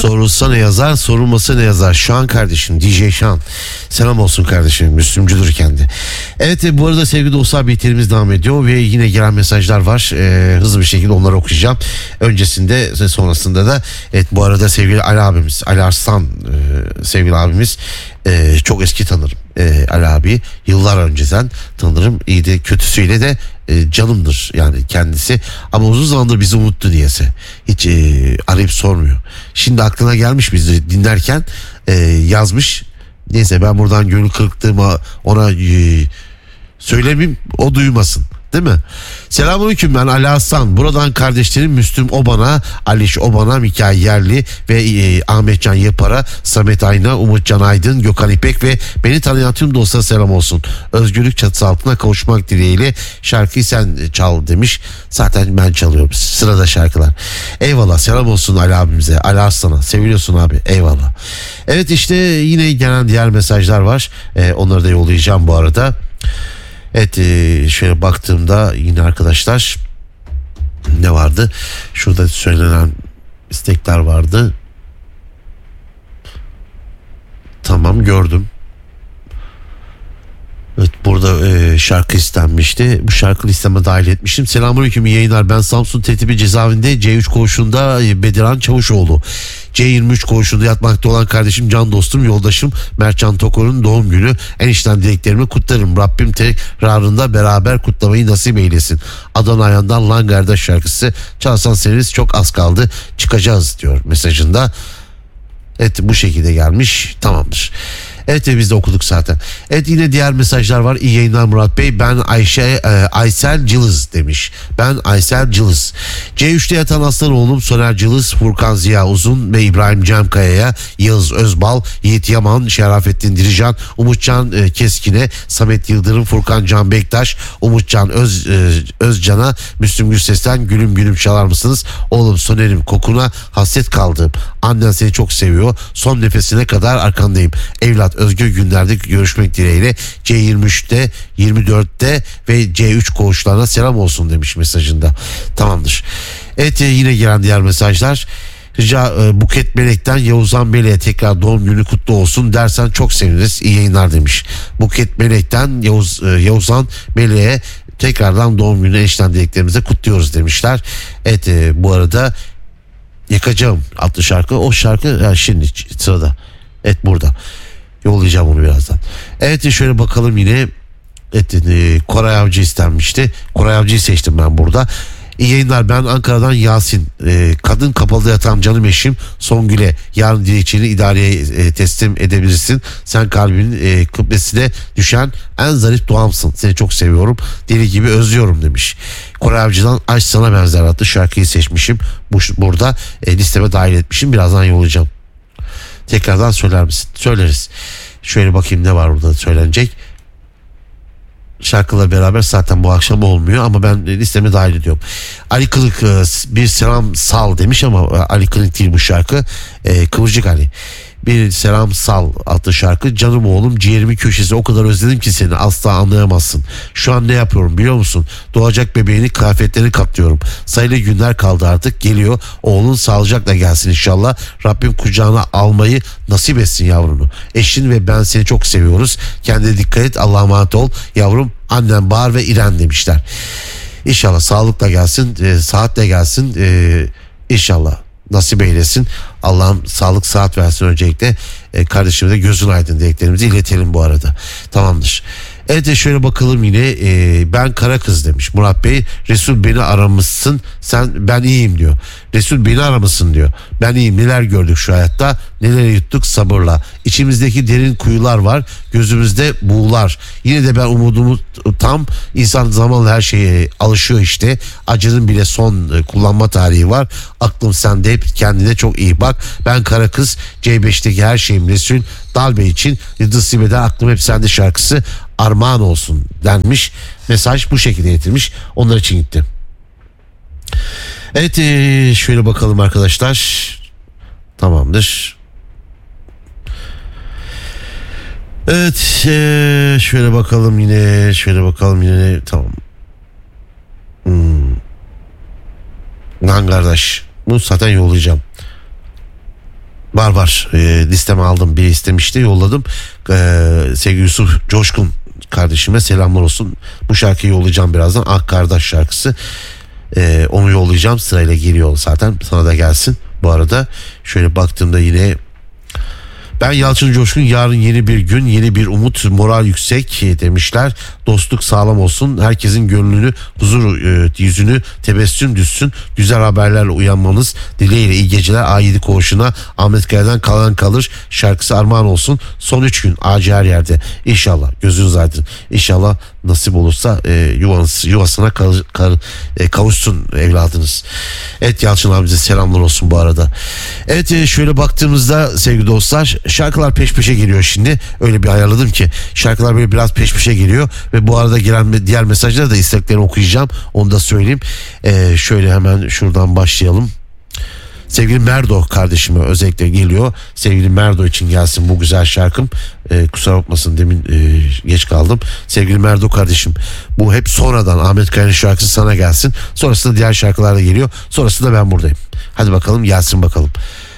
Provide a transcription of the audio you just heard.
Sorulsa ne yazar, sorulmasa ne yazar? Şan kardeşim, DJ Şan. Selam olsun kardeşim, Müslümcüdür kendi. Evet, bu arada sevgili dostlar, biterimiz devam ediyor ve yine gelen mesajlar var. Hızlı bir şekilde onları okuyacağım. Öncesinde ve sonrasında da evet, bu arada sevgili Ali abimiz, Ali Arslan sevgili abimiz, çok eski tanırım. Ali abi yıllar önceden tanırım. İyi de kötüsüyle de canımdır yani kendisi, ama uzun zamandır bizi unuttu diyese. Hiç arayıp sormuyor. Şimdi aklına gelmiş, bizi dinlerken yazmış. Neyse, ben buradan gönül kırıklığımı ona söylemeyeyim, o duymasın. Değil mi? Selamünaleyküm, ben Ali Aslan. Buradan kardeşlerim Müslüm Oban'a, Aliş Oban'a, Mikail Yerli ve Ahmetcan Yapar'a, Samet Ayna, Umutcan Aydın, Gökhan İpek ve beni tanıyan tüm dostlara selam olsun. Özgürlük çatısı altına kavuşmak dileğiyle şarkıyı sen çal demiş. Zaten ben çalıyorum. Sırada şarkılar. Eyvallah, selam olsun Ali abimize, Ali Aslan'a. Seviliyorsun abi. Eyvallah. Evet, işte yine gelen diğer mesajlar var. Onları da yollayacağım bu arada. Evet, şöyle baktığımda yine arkadaşlar ne vardı? Şurada söylenen istekler vardı. Tamam, gördüm. Evet, burada şarkı istenmişti. Bu şarkı listeme dahil etmiştim. Selamünaleyküm, iyi yayınlar. Ben Samsun Tertibi cezaevinde C3 koğuşunda Bediran Çavuşoğlu. C23 koğuşunda yatmakta olan kardeşim, can dostum, yoldaşım Mertcan Tokor'un doğum günü. Enişten dileklerimi kutlarım. Rabbim tekrarında beraber kutlamayı nasip eylesin. Adana Ayhan'dan Langarda şarkısı. Çalsan severiz, çok az kaldı, çıkacağız diyor mesajında. Evet, bu şekilde gelmiş. Tamamdır. Evet, biz de okuduk zaten. Evet, yine diğer mesajlar var. İyi yayınlar Murat Bey. Ben Aysel Cılız demiş. Ben Aysel Cılız. C3'te yatan aslan oğlum Soner Cılız, Furkan Ziya Uzun ve İbrahim Cemkaya'ya, Yağız Özbal, Yiğit Yaman, Şerafettin Dirican, Umutcan Keskin'e, Samet Yıldırım, Furkan Can Bektaş, Umutcan Özcan'a, Müslüm Gürses'ten gülüm gülüm çalar mısınız? Oğlum Soner'im, kokuna hasret kaldım. Annen seni çok seviyor. Son nefesine kadar arkandayım. Evlat, özgür günlerde görüşmek dileğiyle. C23'te, 24'te ve C3 koğuşlarına selam olsun demiş mesajında. Tamamdır. Evet, yine gelen diğer mesajlar. Rica Buket Melek'ten Yavuzhan Melek'e tekrar doğum günü kutlu olsun dersen çok seviniriz. İyi yayınlar demiş. Buket Melek'ten Yavuzhan Melek'e tekrardan doğum günü eşten dileklerimizi kutluyoruz demişler. Evet, bu arada Yakacağım adlı şarkı, o şarkı yani şimdi sırada. Evet, burada. Yollayacağım onu birazdan. Evet, şöyle bakalım yine. Evet, Koray Avcı istenmişti. Koray Avcı'yı seçtim ben burada. İyi yayınlar, ben Ankara'dan Yasin. Kadın kapalıda yatan canım eşim Songül'e yarın dilekçeni idareye teslim edebilirsin. Sen kalbinin kıblesine düşen en zarif duamsın. Seni çok seviyorum. Deli gibi özlüyorum demiş. Koray Avcı'dan Aşk Sana Benzer adlı şarkıyı seçmişim. Burada listeme dahil etmişim. Birazdan yollayacağım. Tekrardan söyler misin? Söyleriz. Şöyle bakayım ne var burada söylenecek. Şarkıyla beraber zaten bu akşam olmuyor ama ben listeme dahil ediyorum. Ali Kılık bir selam sal demiş ama Ali Kılık değil bu şarkı. Kıvırcık Ali. Bir selam sal adlı şarkı. Canım oğlum, ciğerimin köşesi, o kadar özledim ki seni asla anlayamazsın. Şu an ne yapıyorum biliyor musun? Doğacak bebeğini kıyafetlerini katlıyorum. Sayılı günler kaldı, artık geliyor. Oğlun sağlıcakla gelsin inşallah. Rabbim kucağına almayı nasip etsin yavrunu. Eşin ve ben seni çok seviyoruz. Kendine dikkat et, Allah'a emanet ol yavrum. Annem Bahar ve İren demişler. İnşallah sağlıkla gelsin, saatle gelsin. İnşallah nasip eylesin. Allah'ım sağlık saat versin öncelikle. Kardeşimize gözün aydın dileklerimizi iletelim bu arada. Tamamdır. Evet, şöyle bakalım yine. Ben kara kız demiş Murat Bey. Resul beni aramışsın, ben iyiyim diyor. Resul beni aramışsın diyor. Ben iyiyim, neler gördük şu hayatta, neler yuttuk sabırla. İçimizdeki derin kuyular var, gözümüzde buğular. Yine de ben umudumu tam, insan zamanla her şeye alışıyor işte. Acının bile son kullanma tarihi var. Aklım sende, hep kendine çok iyi bak. Ben kara kız, C5'teki her şeyim Resul. Dalbe için Yıldız Silbe'den aklım hep sende şarkısı armağan olsun denmiş. Mesaj bu şekilde getirmiş. Onlar için gitti. Evet, şöyle bakalım arkadaşlar. Tamamdır. Evet, şöyle bakalım yine. Tamam. Lan kardeş, bunu zaten yollayacağım. Var. Listeme aldım, biri istemişti, yolladım. Sevgili Yusuf Coşkun kardeşime selamlar olsun. Bu şarkıyı yollayacağım birazdan. Ak Kardeş şarkısı. Onu yollayacağım, sırayla geliyor zaten, sana da gelsin. Bu arada şöyle baktığımda yine ben Yalçın Coşkun, yarın yeni bir gün, yeni bir umut, moral yüksek demişler. Dostluk sağlam olsun, herkesin gönlünü, huzur yüzünü tebessüm düşsün, güzel haberlerle uyanmanız dileğiyle iyi geceler. A7 koğuşuna Ahmet Kaya'dan Kalan Kalır şarkısı armağan olsun. Son 3 gün acı her yerde. İnşallah gözünüz aydın. İnşallah nasip olursa yuvasına kavuşsun evladınız. Evet, Yalçın abimize selamlar olsun bu arada. Evet, şöyle baktığımızda sevgili dostlar, şarkılar peş peşe geliyor şimdi. Öyle bir ayarladım ki şarkılar böyle biraz peş peşe geliyor ve bu arada gelen diğer mesajları da, isteklerini okuyacağım. Onu da söyleyeyim. Şöyle hemen şuradan başlayalım. Sevgili Merdo kardeşime özellikle geliyor. Sevgili Merdo için gelsin bu güzel şarkım. Kusura bakmasın, demin geç kaldım. Sevgili Merdo kardeşim, bu hep sonradan Ahmet Kaya'nın şarkısı sana gelsin. Sonrasında diğer şarkılar da geliyor. Sonrasında ben buradayım. Hadi bakalım, gelsin bakalım.